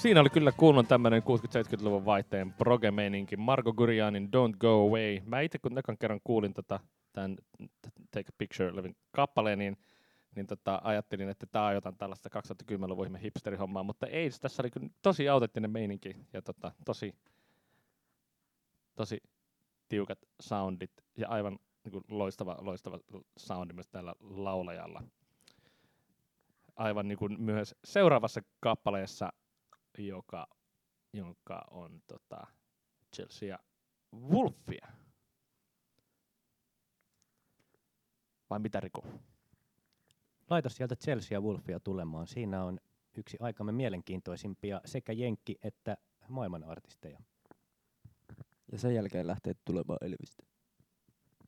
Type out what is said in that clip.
Siinä oli kyllä kuulunut tämmönen 60-70-luvun vaihteen proge-meininki. Marko Gurjanin Don't Go Away. Mä itse kun ekan kerran kuulin tämän Take a Picture-levyn kappaleen, niin ajattelin, että tää on jotain tällaista 2010-luvun ihme hipsterihommaa, mutta ei, tässä oli kyllä tosi autenttinen meininki ja tosi tiukat soundit ja aivan niin kuin loistava soundi myös tällä laulajalla. Aivan niin kuin myös seuraavassa kappaleessa, jonka on Chelsea Wolfia. Vai mitä, Riku? Laita sieltä Chelsea Wolfia tulemaan. Siinä on yksi aikamme mielenkiintoisimpia sekä jenkki- että maailman artisteja. Ja sen jälkeen lähtee tulemaan Elvistä.